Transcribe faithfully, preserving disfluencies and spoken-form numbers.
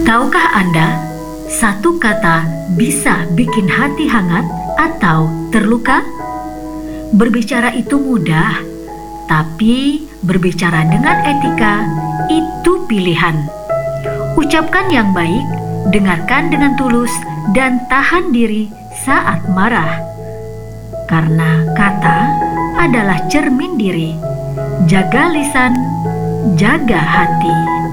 Tahukah Anda, satu kata bisa bikin hati hangat atau terluka? Berbicara itu mudah, tapi berbicara dengan etika itu pilihan. Ucapkan yang baik, dengarkan dengan tulus, dan tahan diri saat marah. Karena kata adalah cermin diri. Jaga lisan, jaga hati.